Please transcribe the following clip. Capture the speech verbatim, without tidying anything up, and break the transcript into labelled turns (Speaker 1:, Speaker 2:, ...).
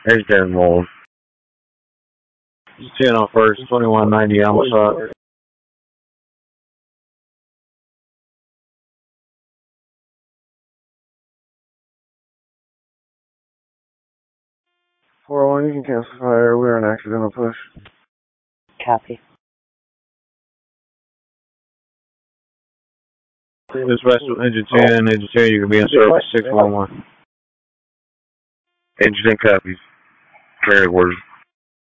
Speaker 1: There's Devin Mold. ten on first, twenty-one ninety Amistad. four oh one, you can cancel fire. We're an accidental push.
Speaker 2: Copy.
Speaker 1: This Westwood engine ten, engine ten, you can be in service six one one. Engine ten copies. Very orders.